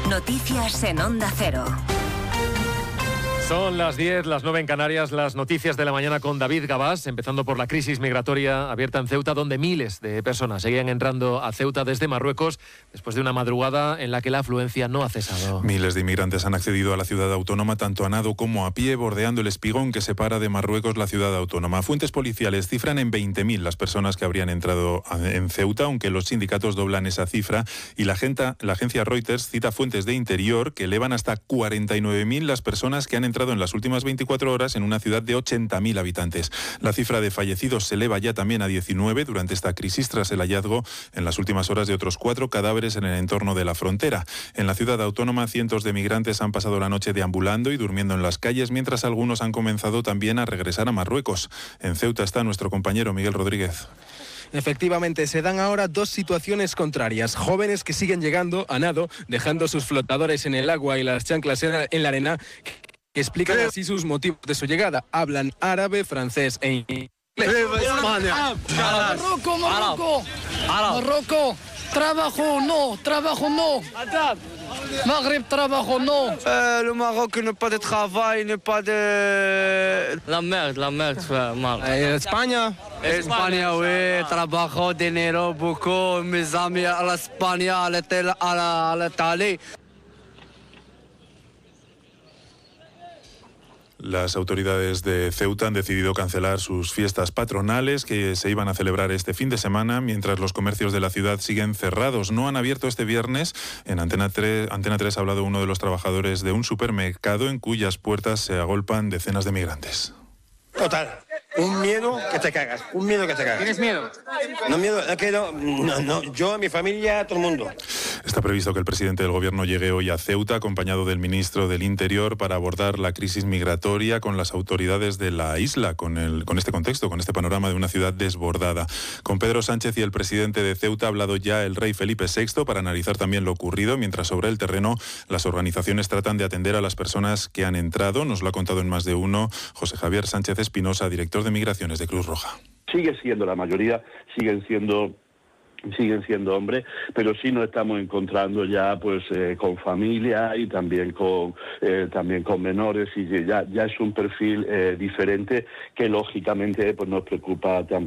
Noticias en Onda Cero. Son las 10, las 9 en Canarias, las noticias de la mañana con David Gabás, empezando por la crisis migratoria abierta en Ceuta, donde miles de personas seguían entrando a Ceuta desde Marruecos después de una madrugada en la que la afluencia no ha cesado. Miles de inmigrantes han accedido a la ciudad autónoma, tanto a nado como a pie, bordeando el espigón que separa de Marruecos la ciudad autónoma. Fuentes policiales cifran en 20.000 las personas que habrían entrado en Ceuta, aunque los sindicatos doblan esa cifra, y la agencia Reuters cita fuentes de Interior que elevan hasta 49.000 las personas que han entrado en las últimas 24 horas en una ciudad de 80.000 habitantes. La cifra de fallecidos se eleva ya también a 19 durante esta crisis, tras el hallazgo en las últimas horas de otros 4 cadáveres en el entorno de la frontera. En la ciudad autónoma, cientos de migrantes han pasado la noche deambulando y durmiendo en las calles, mientras algunos han comenzado también a regresar a Marruecos. En Ceuta está nuestro compañero Miguel Rodríguez. Efectivamente, se dan ahora dos situaciones contrarias. Jóvenes que siguen llegando a nado, dejando sus flotadores en el agua y las chanclas en la arena, que explican así sus motivos de su llegada. Hablan árabe, francés e inglés. Marruecos, trabajo no. Maghreb, trabajo no. Le Maroc n'a pas de travail, n'a pas de... La merde, mal. España. España, oui, trabajo, dinero, beaucoup, mes amis a la España, a la Italia. Las autoridades de Ceuta han decidido cancelar sus fiestas patronales que se iban a celebrar este fin de semana, mientras los comercios de la ciudad siguen cerrados. No han abierto este viernes. En Antena 3 ha hablado uno de los trabajadores de un supermercado en cuyas puertas se agolpan decenas de migrantes. Total, un miedo que te cagas, ¿Tienes miedo? No miedo, es que no, yo, mi familia, todo el mundo. Está previsto que el presidente del gobierno llegue hoy a Ceuta, acompañado del ministro del Interior, para abordar la crisis migratoria con las autoridades de la isla, con este contexto, con este panorama de una ciudad desbordada. Con Pedro Sánchez y el presidente de Ceuta ha hablado ya el rey Felipe VI para analizar también lo ocurrido, mientras sobre el terreno las organizaciones tratan de atender a las personas que han entrado. Nos lo ha contado en Más de Uno José Javier Sánchez Espinosa, director de Migraciones de Cruz Roja. Sigue siendo la mayoría, siguen siendo hombres, pero sí nos estamos encontrando ya pues con familia y también con menores, y ya es un perfil diferente que lógicamente pues nos preocupa también.